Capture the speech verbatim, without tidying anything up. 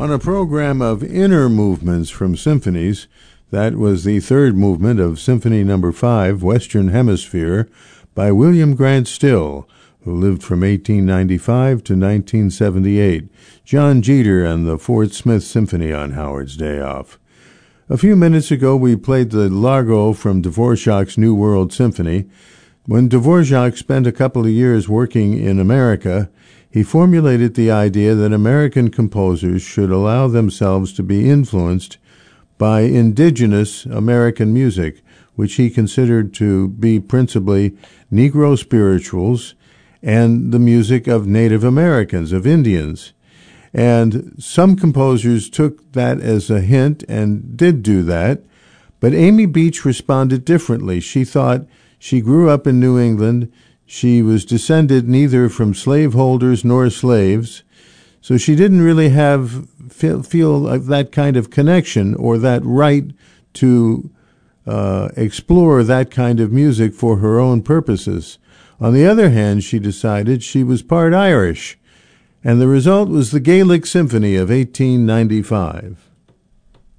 On a program of inner movements from symphonies, that was the third movement of Symphony Number Five, Western Hemisphere, by William Grant Still, who lived from eighteen ninety-five to nineteen seventy-eight. John Jeter and the Fort Smith Symphony on Howard's Day Off. A few minutes ago, we played the Largo from Dvorak's New World Symphony. When Dvorak spent a couple of years working in America, he formulated the idea that American composers should allow themselves to be influenced by indigenous American music, which he considered to be principally Negro spirituals and the music of Native Americans, of Indians. And some composers took that as a hint and did do that, but Amy Beach responded differently. She thought she grew up in New England. She was descended neither from slaveholders nor slaves, so she didn't really have feel, feel that kind of connection or that right to uh, explore that kind of music for her own purposes. On the other hand, she decided she was part Irish, and the result was the Gaelic Symphony of eighteen ninety-five.